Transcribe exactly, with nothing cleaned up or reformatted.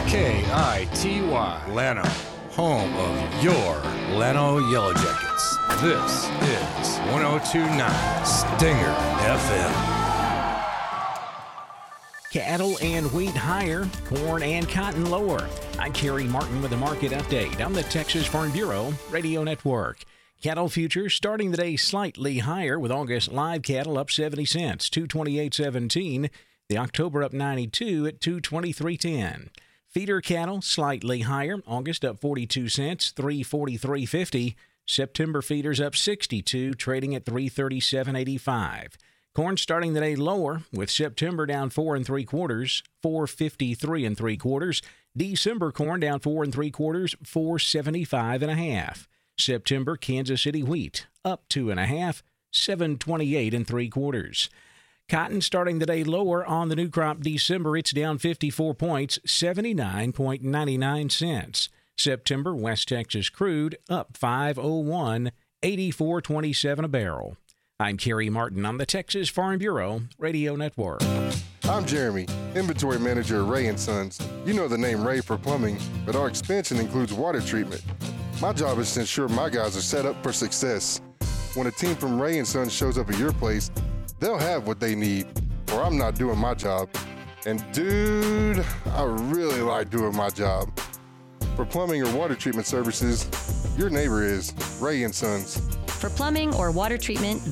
K I T Y, Llano, home of your Llano Yellow Jackets. This is one oh two point nine Stinger F M. Cattle and wheat higher, corn and cotton lower. I'm Kerry Martin with a market update on the Texas Farm Bureau Radio Network. Cattle futures starting the day slightly higher with August live cattle up seventy cents, two twenty-eight seventeen. The October up ninety-two at two twenty-three ten. Feeder cattle slightly higher, August up forty-two cents, three forty-three fifty. September feeders up sixty-two, trading at three thirty-seven eighty-five. Corn starting the day lower with September down four and three quarters, four fifty-three and three quarters. December corn down four and three quarters, four seventy-five and a half. September Kansas City wheat up two and a half, seven twenty-eight and three quarters. Cotton starting the day lower on the new crop December. It's down fifty-four points, seventy-nine ninety-nine cents. September West Texas crude up five oh one, eighty-four twenty-seven a barrel. I'm Kerry Martin on the Texas Farm Bureau Radio Network. I'm Jeremy, inventory manager at Ray and Sons. You know the name Ray for plumbing, but our expansion includes water treatment. My job is to ensure my guys are set up for success. When a team from Ray and Sons shows up at your place, they'll have what they need, or I'm not doing my job. And dude, I really like doing my job. For plumbing or water treatment services, your neighbor is Ray and Sons. For plumbing or water treatment,